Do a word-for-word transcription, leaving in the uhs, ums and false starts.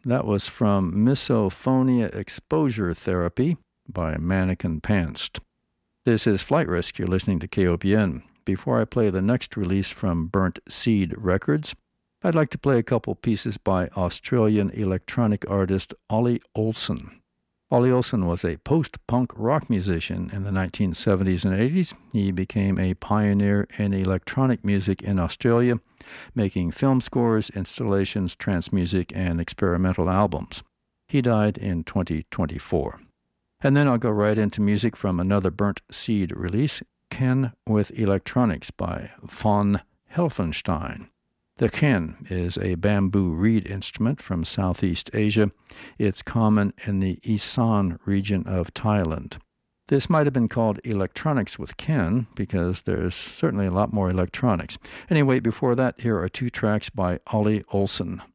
That was from Misophonia Exposure Therapy by Mannequin Panst. This is Flight Risk. You're listening to K O P N. Before I play the next release from Burnt Seed Records, I'd like to play a couple pieces by Australian electronic artist Ollie Olsen. Ollie Olsen was a post-punk rock musician in the nineteen seventies and eighties. He became a pioneer in electronic music in Australia, making film scores, installations, trance music, and experimental albums. He died in twenty twenty-four. And then I'll go right into music from another Burnt Seed release, Ken with Electronics by Von Helfenstein. The Ken is a bamboo reed instrument from Southeast Asia. It's common in the Isan region of Thailand. This might have been called Electronics with Ken because there's certainly a lot more electronics. Anyway, before that, here are two tracks by Ollie Olsen.